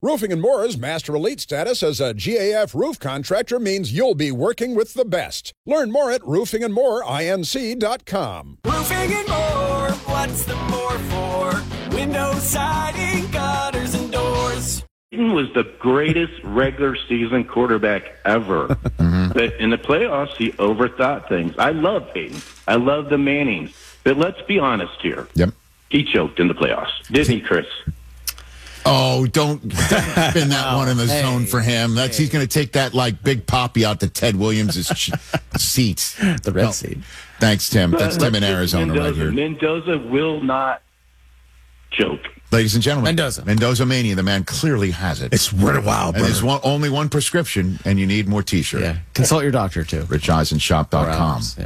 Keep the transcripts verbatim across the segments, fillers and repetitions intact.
Roofing and More's Master Elite status as a G A F roof contractor means you'll be working with the best. Learn more at roofing and more inc dot com. Roofing and More, what's the more for? Windows, siding, gutters, and doors. Peyton was the greatest regular season quarterback ever. Mm-hmm. But in the playoffs, he overthought things. I love Peyton. I love the Mannings. But let's be honest here. Yep. He choked in the playoffs. Didn't he, Chris? Oh, don't, don't spin that one in the hey, zone for him. That's hey. He's going to take that like Big Poppy out to Ted Williams' ch- seat. The red no. seat. Thanks, Tim. That's Let's Tim in Arizona Mendoza. right here. Mendoza will not choke. Ladies and gentlemen, Mendoza. Mendoza Mania, the man clearly has it. It's worthwhile, And brother. there's one, only one prescription, and you need more T-shirt. Yeah. Consult your doctor, too. rich eisen shop dot com. Yeah.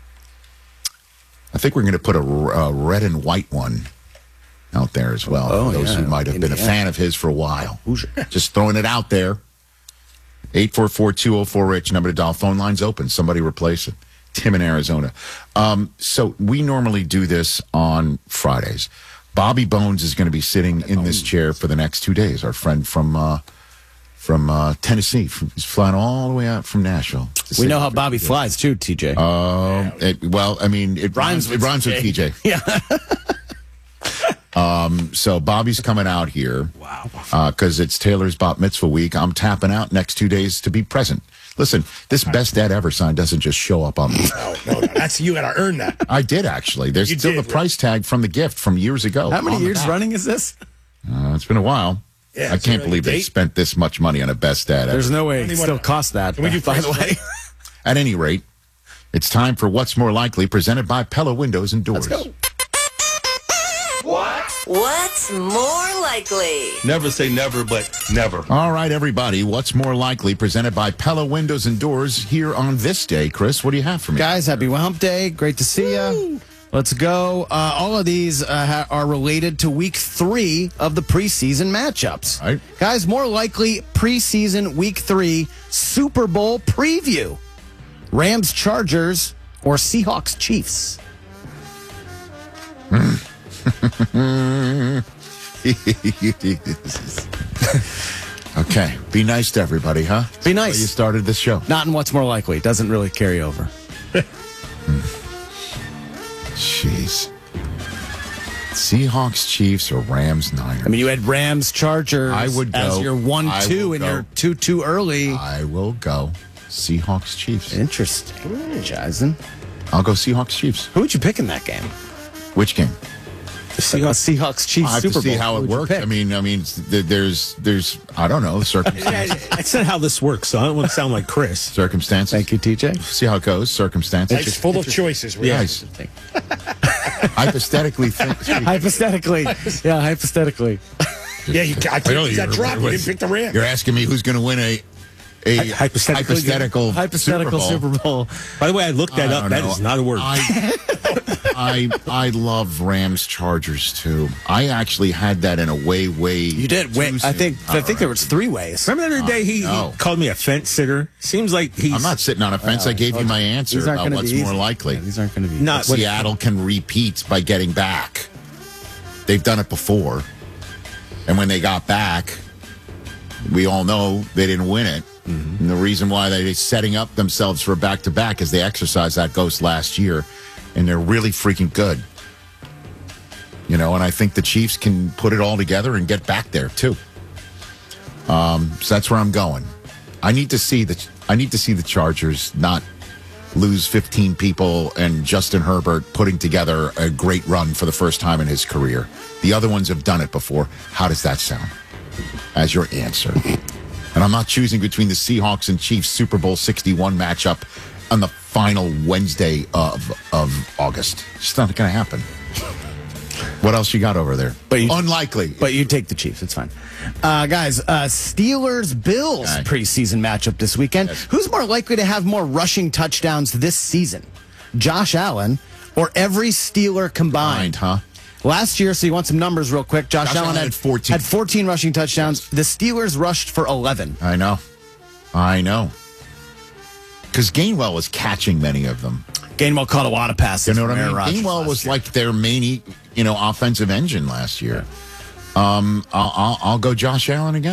I think we're going to put a, a red and white one out there as well. Oh, for those yeah. who might have been a Indiana. fan of his for a while. Just throwing it out there. eight four four, two oh four, rich, number to dial. Phone lines open. Somebody replace it. Tim in Arizona. Um, so we normally do this on Fridays. Bobby Bones is going to be sitting in this chair for the next two days. Our friend from uh, from uh, Tennessee. From, he's flying all the way out from Nashville. We know how Bobby flies, too, T J. Uh, it, well, I mean, it rhymes, it rhymes with T J. Yeah. um, so Bobby's coming out here. Wow. Because uh, it's Taylor's bat mitzvah week. I'm tapping out next two days to be present. Listen, this best dad ever sign doesn't just show up on me. No, no, no. That's, you got to earn that. I did, actually. There's You still did, the price tag from the gift from years ago. How many on the years back. running is this? Uh, it's been a while. Yeah, I is can't there believe any they date? spent this much money on a best dad ever. There's no way it Anyone- still costs that, Can we do by the price way. At any rate, it's time for What's More Likely, presented by Pella Windows and Doors. Let's go. What's more likely? Never say never, but never. All right, everybody. What's More Likely, presented by Pella Windows and Doors here on this day. Chris, what do you have for me? Guys, happy Hump Day. Great to see you. Let's go. Uh, all of these uh, ha- are related to week three of the preseason matchups. Right. Guys, more likely preseason week three Super Bowl preview. Rams, Chargers, or Seahawks, Chiefs? Okay. Be nice to everybody, huh? Be Well, nice. you started this show. Not in what's more likely. It doesn't really carry over. Jeez. Seahawks, Chiefs, or Rams, Niners? I mean, you had Rams, Chargers I would as go- your one I two, will and go. you're two two early. I will go Seahawks, Chiefs. Interesting. Jason. I'll go Seahawks, Chiefs. Who would you pick in that game? Which game? The Seahawks, Seahawks Chiefs I have Super to see Bowl. how Who it would you works. pick? I mean, I mean, th- there's, there's, I don't know, circumstances. That's not how this works, so I don't want to sound like Chris. circumstances. Thank you, T J. See how it goes. Circumstances. It's full of choices. Really. Yes. Hypothetically, think, Hypothetically. Yeah, hypothetically. Yeah, you, I Really, think that you're- drop. You didn't pick the Rams. You're asking me who's going to win a a Hy- hypothetical- hypothetical, Hypothetical Super Bowl. Super Bowl. By the way, I looked that I up. don't That know. is not a word. I, I I love Rams Chargers too. I actually had that in a way way. You did. too Wait, I soon. think I All think there right. was three ways. Remember the other day he, no. he called me a fence sitter? Seems like he's I'm not sitting on a fence. I gave you my answer These aren't about going to what's be easy. more likely. Yeah, these aren't going to be Not- easy. Seattle can repeat by getting back. They've done it before, and when they got back, we all know they didn't win it. Mm-hmm. And the reason why they're setting up themselves for back to back is they exercised that ghost last year, and they're really freaking good. You know, and I think the Chiefs can put it all together and get back there too. Um, so that's where I'm going. I need to see the I need to see the Chargers not lose fifteen people and Justin Herbert putting together a great run for the first time in his career. The other ones have done it before. How does that sound? As your answer. And I'm not choosing between the Seahawks and Chiefs Super Bowl sixty-one matchup on the final Wednesday of of August. It's not going to happen. What else you got over there? But you- Unlikely. But you take the Chiefs. It's fine. Uh, guys, uh, Steelers-Bills Okay. preseason matchup this weekend. Yes. Who's more likely to have more rushing touchdowns this season? Josh Allen or every Steeler combined? Mind, huh? Last year, so you want some numbers real quick. Josh, Josh Allen, Allen had, had fourteen. had fourteen rushing touchdowns. The Steelers rushed for eleven. I know. I know. Because Gainwell was catching many of them. Gainwell caught a lot of passes. You know what from I Aaron mean? Rodgers Gainwell last was year. like their main, you know, offensive engine last year. Um, I'll, I'll, I'll go Josh Allen again.